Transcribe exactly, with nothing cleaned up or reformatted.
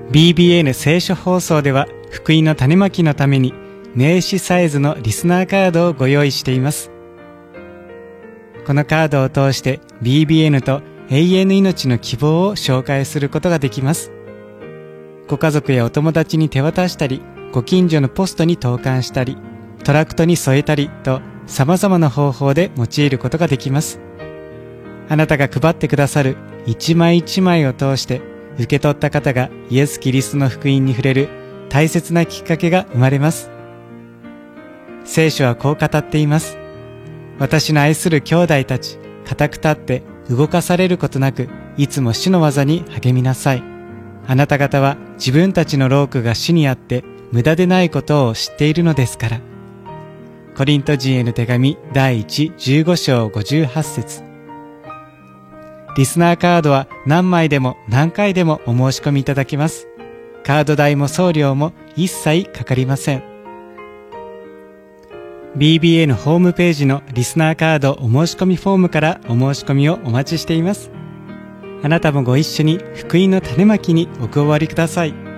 ビービーエヌ 聖書放送では福音の種まきのために名刺サイズのリスナーカードをご用意しています。このカードを通して ビービーエヌ と永遠の命の希望を紹介することができます。ご家族やお友達に手渡したり、ご近所のポストに投函したり、トラクトに添えたりと様々な方法で用いることができます。あなたが配ってくださる一枚一枚を通して受け取った方がイエス・キリストの福音に触れる大切なきっかけが生まれます。聖書はこう語っています。私の愛する兄弟たち、固く立って動かされることなく、いつも主の技に励みなさい。あなた方は自分たちの労苦が主にあって無駄でないことを知っているのですから。コリント人への手紙第一じゅうご章ごじゅうはち節。リスナーカードは何枚でも何回でもお申し込みいただけます。カード代も送料も一切かかりません。ビービーエヌ ホームページのリスナーカードお申し込みフォームからお申し込みをお待ちしています。あなたもご一緒に福音の種まきにお加わりください。